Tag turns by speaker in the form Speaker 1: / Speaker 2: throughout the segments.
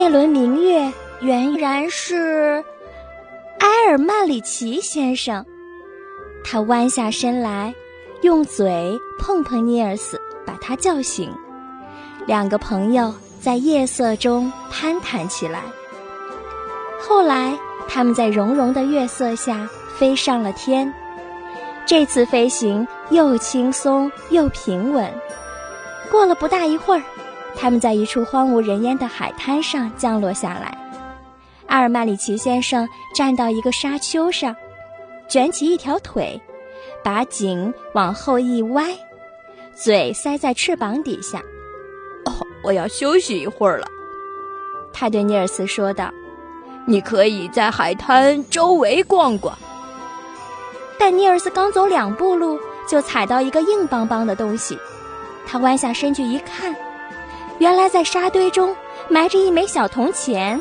Speaker 1: 那轮明月原然是埃尔曼里奇先生。他弯下身来，用嘴碰碰尼尔斯，把他叫醒。两个朋友在夜色中攀谈起来。后来他们在融融的月色下飞上了天。这次飞行又轻松又平稳。过了不大一会儿，他们在一处荒无人烟的海滩上降落下来。阿尔曼里奇先生站到一个沙丘上，卷起一条腿，把颈往后一歪，嘴塞在翅膀底下。
Speaker 2: 我要休息一会儿了，
Speaker 1: 他对尼尔斯说道。
Speaker 2: 你可以在海滩周围逛逛。
Speaker 1: 但尼尔斯刚走2步路，就踩到一个硬邦邦的东西。他弯下身去一看，原来在沙堆中埋着一枚小铜钱。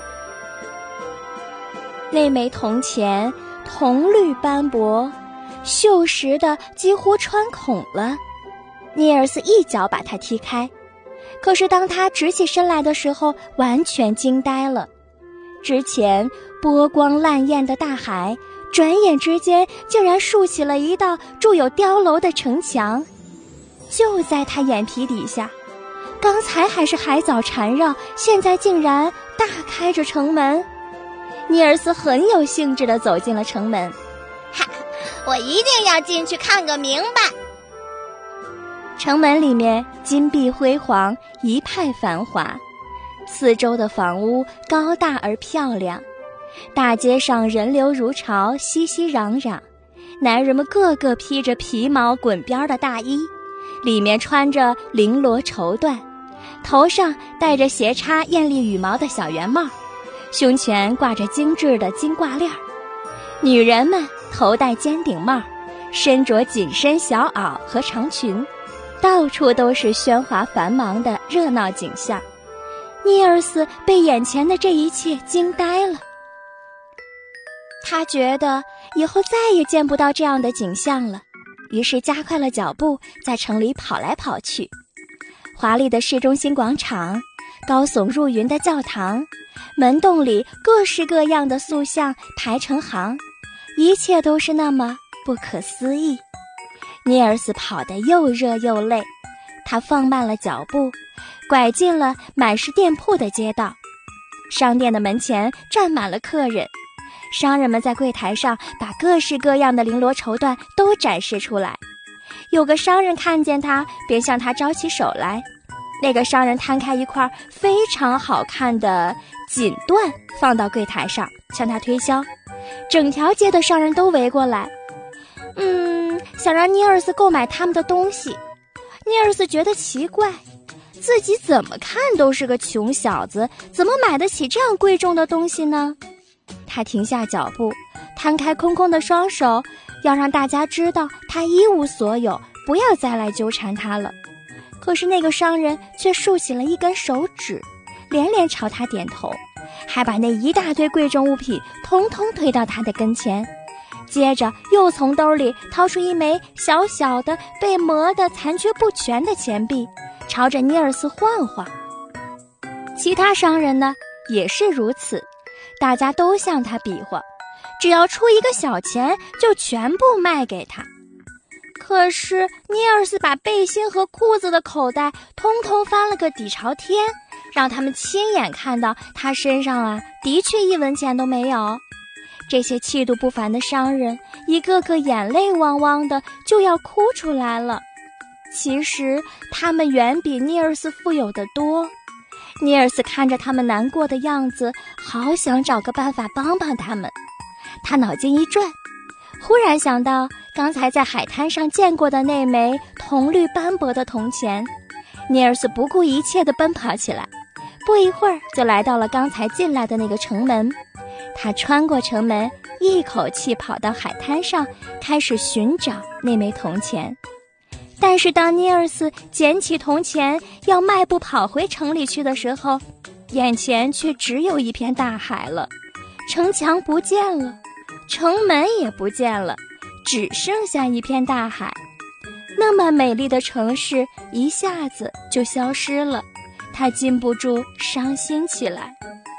Speaker 1: 那枚铜钱铜绿斑驳，锈蚀的几乎穿孔了。尼尔斯一脚把它踢开，可是当他直起身来的时候，完全惊呆了。之前波光烂艳的大海，转眼之间竟然竖起了一道筑有碉楼的城墙，就在他眼皮底下。刚才还是海藻缠绕，现在竟然大开着城门。尼尔斯很有兴致地走进了城门。
Speaker 3: 我一定要进去看个明白。
Speaker 1: 城门里面金碧辉煌，一派繁华，四周的房屋高大而漂亮，大街上人流如潮，熙熙攘攘，男人们个个披着皮毛滚边的大衣，里面穿着绫罗绸缎，头上戴着斜插艳丽羽毛的小圆帽，胸前挂着精致的金挂链。女人们头戴尖顶帽，身着紧身小袄和长裙，到处都是喧哗繁忙的热闹景象。尼尔斯被眼前的这一切惊呆了。他觉得以后再也见不到这样的景象了，于是加快了脚步，在城里跑来跑去。华丽的市中心广场，高耸入云的教堂，门洞里各式各样的塑像排成行，一切都是那么不可思议。尼尔斯跑得又热又累，他放慢了脚步，拐进了满是店铺的街道。商店的门前站满了客人，商人们在柜台上把各式各样的绫罗绸缎都展示出来。有个商人看见他，便向他招起手来。那个商人摊开一块非常好看的锦缎放到柜台上，向他推销。整条街的商人都围过来，想让尼尔斯购买他们的东西。尼尔斯觉得奇怪，自己怎么看都是个穷小子，怎么买得起这样贵重的东西呢？他停下脚步，摊开空空的双手，要让大家知道他一无所有，不要再来纠缠他了。可是那个商人却竖起了一根手指，连连朝他点头，还把那一大堆贵重物品统统推到他的跟前。接着又从兜里掏出一枚小小的被磨得残缺不全的钱币，朝着尼尔斯晃晃。其他商人呢也是如此，大家都向他比划，只要出一个小钱就全部卖给他。可是尼尔斯把背心和裤子的口袋通通翻了个底朝天，让他们亲眼看到他身上的确1文钱都没有。这些气度不凡的商人一个个眼泪汪汪的，就要哭出来了。其实他们远比尼尔斯富有得多。尼尔斯看着他们难过的样子，好想找个办法帮帮他们。他脑筋一转，忽然想到刚才在海滩上见过的那枚铜绿斑驳的铜钱。尼尔斯不顾一切地奔跑起来，不一会儿就来到了刚才进来的那个城门。他穿过城门，一口气跑到海滩上，开始寻找那枚铜钱。但是当尼尔斯捡起铜钱要迈步跑回城里去的时候，眼前却只有一片大海了。城墙不见了，城门也不见了，只剩下一片大海。那么美丽的城市一下子就消失了，他禁不住伤心起来。